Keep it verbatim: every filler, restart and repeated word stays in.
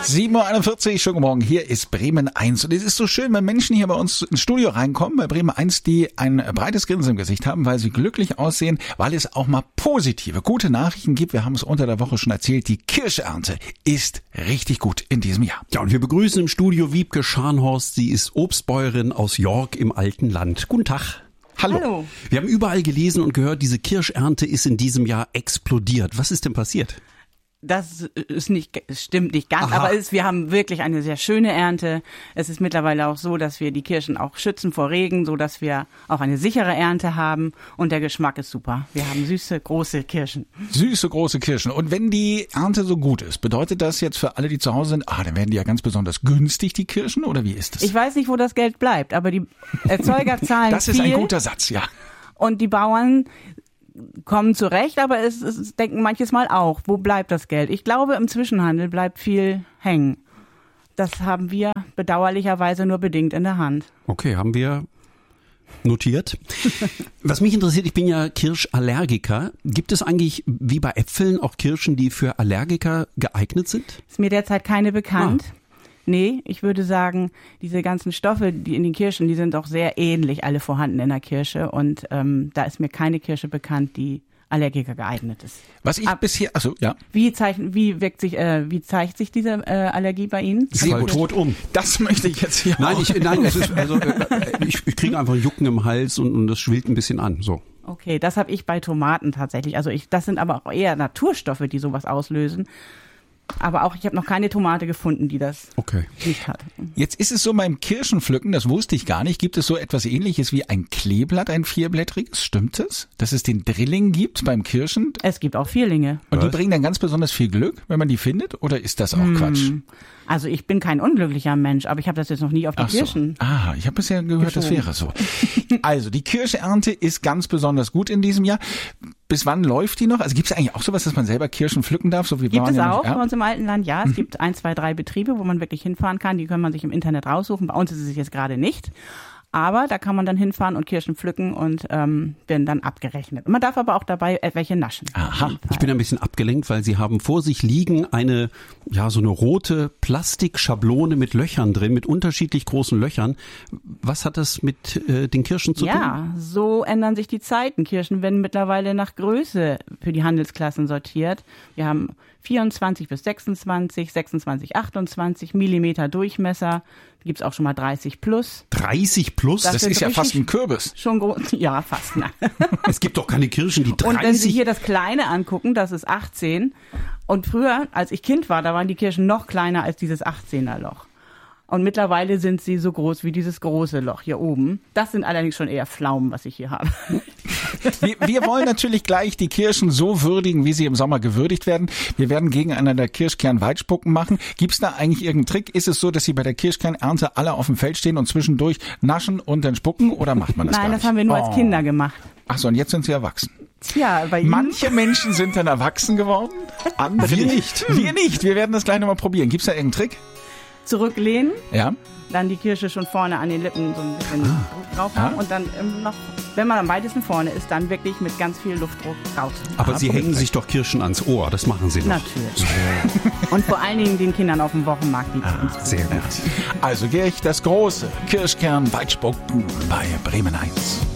sieben Uhr einundvierzig, schönen guten Morgen, hier ist Bremen eins. Und es ist so schön, wenn Menschen hier bei uns ins Studio reinkommen, bei Bremen eins, die ein breites Grinsen im Gesicht haben, weil sie glücklich aussehen, weil es auch mal positive, gute Nachrichten gibt. Wir haben es unter der Woche schon erzählt, die Kirschernte ist richtig gut in diesem Jahr. Ja, und wir begrüßen im Studio Wiebke Scharnhorst. Sie ist Obstbäuerin aus York im alten Land. Guten Tag. Hallo. Hallo. Wir haben überall gelesen und gehört, diese Kirschernte ist in diesem Jahr explodiert. Was ist denn passiert? Das ist nicht, stimmt nicht ganz, Aha. aber es, wir haben wirklich eine sehr schöne Ernte. Es ist mittlerweile auch so, dass wir die Kirschen auch schützen vor Regen, so dass wir auch eine sichere Ernte haben und der Geschmack ist super. Wir haben süße, große Kirschen. Süße, große Kirschen. Und wenn die Ernte so gut ist, bedeutet das jetzt für alle, die zu Hause sind, ah, dann werden die ja ganz besonders günstig, die Kirschen, oder wie ist das? Ich weiß nicht, wo das Geld bleibt, aber die Erzeuger zahlen Das ist viel ein guter Satz, ja. und die Bauern kommen zurecht, aber es, es denken manches Mal auch, wo bleibt das Geld? Ich glaube, im Zwischenhandel bleibt viel hängen. Das haben wir bedauerlicherweise nur bedingt in der Hand. Okay, haben wir notiert. Was mich interessiert, ich bin ja Kirschallergiker. Gibt es eigentlich, wie bei Äpfeln, auch Kirschen, die für Allergiker geeignet sind? Ist mir derzeit keine bekannt. Ah. Nee, ich würde sagen, diese ganzen Stoffe, die in den Kirschen, die sind doch sehr ähnlich alle vorhanden in der Kirsche und ähm, da ist mir keine Kirsche bekannt, die Allergiker geeignet ist. Was ich Ab- bisher, also ja. Wie zeichnet, wie wirkt sich, äh, wie zeigt sich diese äh, Allergie bei Ihnen? Sehr Fall gut. tot um. Das möchte ich jetzt hier Nein, auch. ich, nein, es ist, also, äh, ich, ich kriege einfach Jucken im Hals und, und das schwillt ein bisschen an. So. Okay, das habe ich bei Tomaten tatsächlich. Also ich, das sind aber auch eher Naturstoffe, die sowas auslösen. Aber auch ich habe noch keine Tomate gefunden, die das Okay. nicht hat. Jetzt ist es so beim Kirschenpflücken, das wusste ich gar nicht, gibt es so etwas Ähnliches wie ein Kleeblatt, ein vierblättriges, stimmt es? Dass es den Drilling gibt beim Kirschen Es gibt auch Vierlinge. und die Was? bringen dann ganz besonders viel Glück, wenn man die findet, oder ist das auch Hm. Quatsch? Also ich bin kein unglücklicher Mensch, aber ich habe das jetzt noch nie auf die Ach so. Kirschen. Ah, ich habe bisher gehört, das geschoben. wäre so. Also, die Kirschernte ist ganz besonders gut in diesem Jahr. Bis wann läuft die noch? Also gibt es eigentlich auch sowas, dass man selber Kirschen pflücken darf? So wie Gibt Bauern es ja auch nicht bei erben? uns im alten Land, ja. Es gibt ein, zwei, drei Betriebe, wo man wirklich hinfahren kann. Die können man sich im Internet raussuchen. Bei uns ist es jetzt gerade nicht. Aber da kann man dann hinfahren und Kirschen pflücken und ähm, werden dann abgerechnet. Man darf aber auch dabei welche naschen. Aha. Ich bin ein bisschen abgelenkt, weil Sie haben vor sich liegen eine, ja, so eine rote Plastikschablone mit Löchern drin, mit unterschiedlich großen Löchern. Was hat das mit äh, den Kirschen zu tun? Ja, so ändern sich die Zeiten. Kirschen werden mittlerweile nach Größe für die Handelsklassen sortiert. Wir haben vierundzwanzig bis sechsundzwanzig, sechsundzwanzig, achtundzwanzig Millimeter Durchmesser. Da gibt's auch schon mal dreißig plus. dreißig plus? Das Das wird ist ja fast richtig- ein Kürbis. Schon groß, ja, fast. Ne? Es gibt doch keine Kirschen, die Und wenn Sie dreißig... hier das Kleine angucken, das ist achtzehn. Und früher, als ich Kind war, da waren die Kirschen noch kleiner als dieses achtzehner Loch. Und mittlerweile sind sie so groß wie dieses große Loch hier oben. Das sind allerdings schon eher Pflaumen, was ich hier habe. Wir, wir wollen natürlich gleich die Kirschen so würdigen, wie sie im Sommer gewürdigt werden. Wir werden gegeneinander Kirschkern-Weitspucken machen. Gibt's da eigentlich irgendeinen Trick? Ist es so, dass Sie bei der Kirschkernernte alle auf dem Feld stehen und zwischendurch naschen und dann spucken? Oder macht man das Nein, gar das nicht? haben wir nur Oh. als Kinder gemacht. Ach so, und jetzt sind Sie erwachsen. Tja, bei Ihnen? Manche Menschen sind dann erwachsen geworden, andere Wir nicht. Wir nicht. Wir werden das gleich nochmal probieren. Gibt's da irgendeinen Trick? Zurücklehnen, Ja. dann die Kirsche schon vorne an den Lippen so ein bisschen Ah. drauf haben und dann ähm, noch, wenn man am weitesten vorne ist, dann wirklich mit ganz viel Luftdruck raus. Aber Ah, Sie Punkt. hängen sich doch Kirschen ans Ohr, das machen Sie noch. Natürlich. Und vor allen Dingen den Kindern auf dem Wochenmarkt liegt Ah, uns. Sehr gut. Also gehe ich das große Kirschkern-Weitspucken bei Bremen eins.